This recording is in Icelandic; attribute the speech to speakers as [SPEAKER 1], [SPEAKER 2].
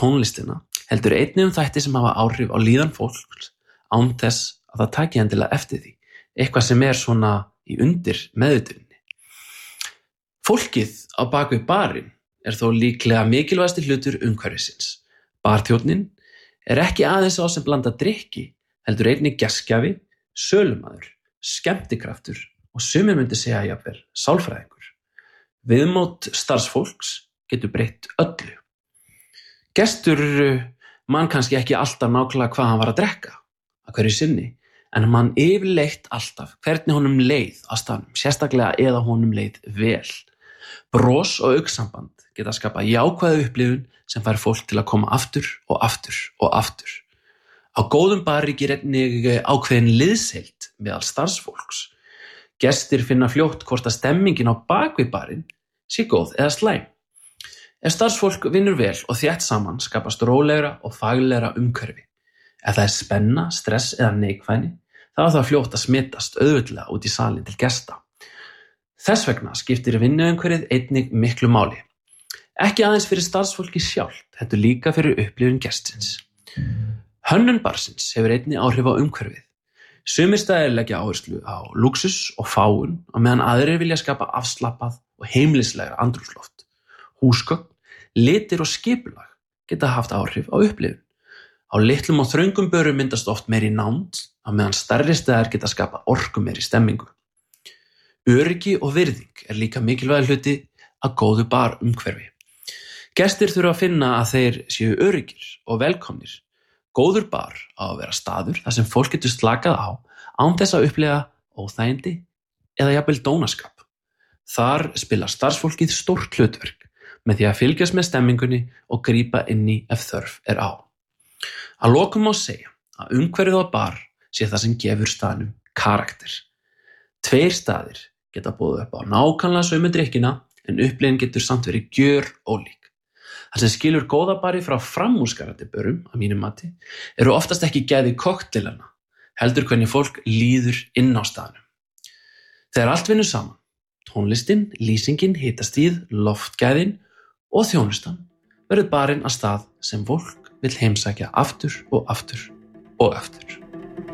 [SPEAKER 1] tónlistina heldur einnig þætti sem hafa áhrif á líðan fólks án þess að það taki endilega eftir því, eitthvað sem svona í undir meðvitundinni. Fólkið á bakvið barinn þó líklega mikilvægasti hlutur umhverfisins. Barþjónninn ekki aðeins sá sem blanda drykki, heldur einnig gestgjafi, sölumaður, skemmtikraftur og sumir myndi segja jafnvel sálfræðingur. Viðmót starfsfólks getur breytt öllu. Gestur man kannski ekki alltaf nákvæmlega hvað hann var að drekka að hverju sinni, en man yfirleitt alltaf hvernig honum leið á staðnum, sérstaklega eða honum leið vel. Bros og augnsamband geta skapað jákvæða upplifun sem fær fólk til að koma aftur og aftur og aftur. Á góðum bar ríkir einnig ákveðin liðsheild meðal starfsfólks. Gestir finna fljótt hvort að stemmingin á bakvið barinn sé góð eða slæm. Ef starfsfólk vinnur vel og þétt saman skapast rólegra og faglegra umhverfi. Ef það spenna, stress eða neikvæðni, þá það fljótt að smitast auðveldlega út í salinn til gesta. Þess vegna skiptir vinnuumhverfið einnig miklu máli. Ekki aðeins fyrir starfsfólki sjálft, heldur líka fyrir upplifun gestsins. Hönnun barsins hefur einnig áhrif á umhverfið. Sumir staðir leggja áherslu á lúxus og fágun á meðan aðrir vilja skapa afslappað og heimilislegra andrúmsloft. Húsgögn, litir og skipulag geta haft áhrif á upplifun. Á litlum og þröngum börum myndast oft meiri nánd á meðan stærri staðir geta skapa orku meiri stemmingu. Öryggi og virðing líka mikilvægur hluti að góðu barumhverfi. Gestir þurfa að finna að þeir séu öryggir og velkomnir. Góður bar á að vera staður þar sem fólk getur slakað á án þess að upplifa óþægindi eða jafnvel dónaskap. Þar spilar starfsfólkið stórt hlutverk með því að fylgjast með stemmingunni og grípa inn í ef þörf á. Að lokum má segja að umhverfið á bar sé það sem gefur staðnum karakter. 2 staðir geta boðið upp á nákvæmlega sömu drykkina en upplifun getur samt verið gjörólík. Það sem skilur góða bari frá framúrskarandi börum, að mínu mati, oftast ekki gæði kokteilana, heldur hvernig fólk líður inn á staðnum. Þegar allt vinnur saman, tónlistin, lýsingin, hitastigið, loftgæðin og þjónustan, verður barinn að stað sem fólk vill heimsækja aftur og aftur og aftur.